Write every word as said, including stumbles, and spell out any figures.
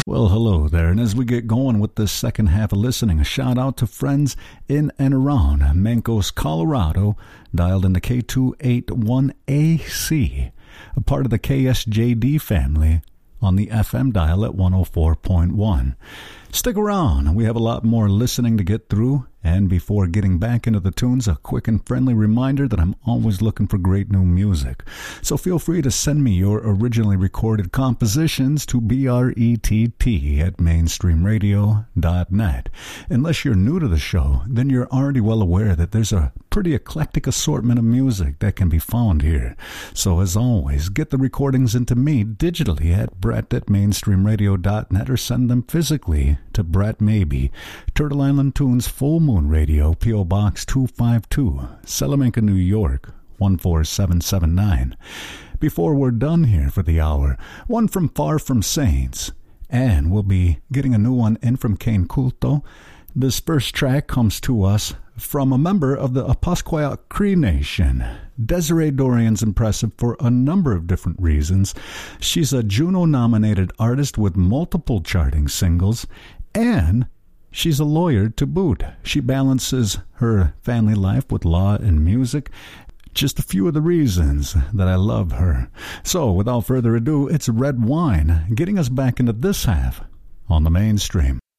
Well, hello there, and as we get going with this second half of listening, a shout out to friends in and around Mancos, Colorado, dialed into K two eighty-one A C, a part of the K S J D family on the F M dial at one oh four point one. Stick around, we have a lot more listening to get through, and before getting back into the tunes, a quick and friendly reminder that I'm always looking for great new music. So feel free to send me your originally recorded compositions to B R E T T at mainstream radio dot net. Unless you're new to the show, then you're already well aware that there's a pretty eclectic assortment of music that can be found here. So as always, get the recordings into me digitally at brett at mainstream radio dot net or send them physically to Brett Maybe, Turtle Island Tunes Full Moon Radio, P O. Box two fifty-two, Salamanca, New York, one four seven seven nine. Before we're done here for the hour, one from Far From Saints, and we'll be getting a new one in from Kane Culto. This first track comes to us from a member of the Apasquia Cree Nation. Desiree Dorian's impressive for a number of different reasons. She's a Juno-nominated artist with multiple charting singles, and she's a lawyer to boot. She balances her family life with law and music. Just a few of the reasons that I love her. So, without further ado, it's Red Wine, getting us back into this half on the mainstream.